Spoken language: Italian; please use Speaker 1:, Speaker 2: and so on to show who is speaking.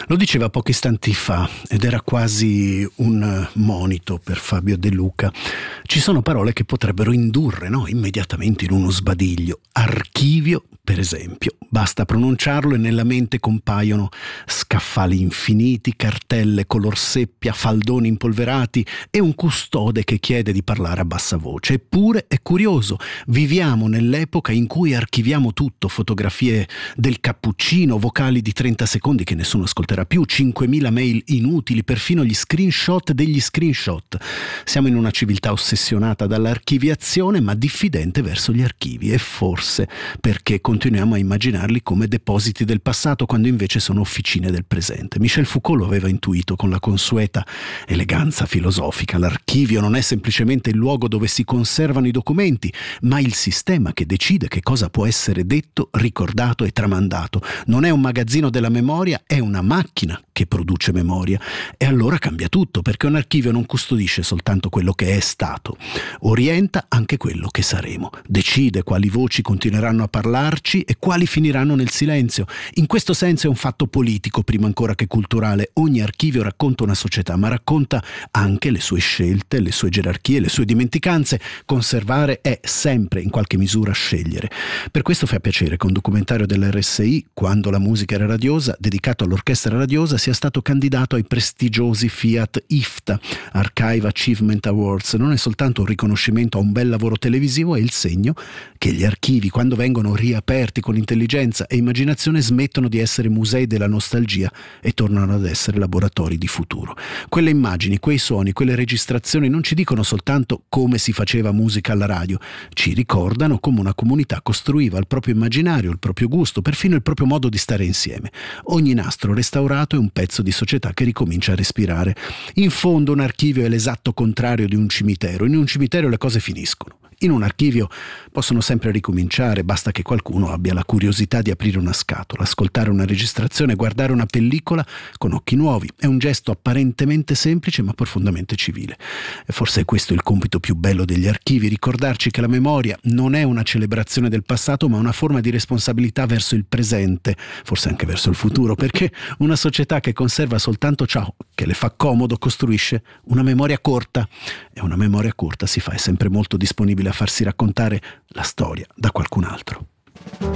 Speaker 1: Lo diceva pochi istanti fa ed era quasi un monito per Fabio De Luca. Ci sono parole che potrebbero indurre, immediatamente in uno sbadiglio. Archivio, per esempio. Basta pronunciarlo e nella mente compaiono scaffali infiniti, cartelle color seppia, faldoni impolverati e un custode che chiede di parlare a bassa voce. Eppure è curioso, viviamo nell'epoca in cui archiviamo tutto, fotografie del cappuccino, vocali di 30 secondi che nessuno ascolterà più, 5.000 mail inutili, perfino gli screenshot degli screenshot. Siamo in una civiltà ossessionata dall'archiviazione ma diffidente verso gli archivi, e forse perché continuiamo a immaginarli come depositi del passato quando invece sono officine del presente. Michel Foucault lo aveva intuito con la consueta eleganza filosofica. L'archivio non è semplicemente il luogo dove si conservano i documenti, ma il sistema che decide che cosa può essere detto, ricordato e tramandato. Non è un magazzino della memoria, è una macchina che produce memoria. E allora cambia tutto, perché un archivio non custodisce soltanto quello che è stato, orienta anche quello che saremo, decide quali voci continueranno a parlarci e quali finiranno nel silenzio. In questo senso è un fatto politico prima ancora che culturale. Ogni archivio racconta una società, ma racconta anche le sue scelte, le sue gerarchie, le sue dimenticanze. Conservare è sempre in qualche misura scegliere. Per questo fa piacere che un documentario dell'RSI, Quando la musica era radiosa, dedicato all'orchestra radiosa, sia stato candidato ai prestigiosi Fiat IFTA, Archive Achievement Awards. Non è soltanto un riconoscimento a un bel lavoro televisivo, è il segno che gli archivi, quando vengono riaperti con intelligenza e immaginazione, smettono di essere musei della nostalgia e tornano ad essere laboratori di futuro. Quelle immagini, quei suoni, quelle registrazioni non ci dicono soltanto come si faceva musica alla radio, ci ricordano come una comunità costruiva il proprio immaginario, il proprio gusto, perfino il proprio modo di stare insieme. Ogni nastro restaurato è un pezzo di società che ricomincia a respirare. In fondo un archivio è l'esatto contrario di un cimitero. In un cimitero le cose finiscono. In un archivio possono sempre ricominciare, basta che qualcuno abbia la curiosità di aprire una scatola, ascoltare una registrazione, guardare una pellicola con occhi nuovi. È un gesto apparentemente semplice ma profondamente civile. E forse è questo il compito più bello degli archivi, ricordarci che la memoria non è una celebrazione del passato ma una forma di responsabilità verso il presente, forse anche verso il futuro, perché una società che conserva soltanto ciò che le fa comodo costruisce una memoria corta, e una memoria corta si fa è sempre molto disponibile a farsi raccontare la storia da qualcun altro.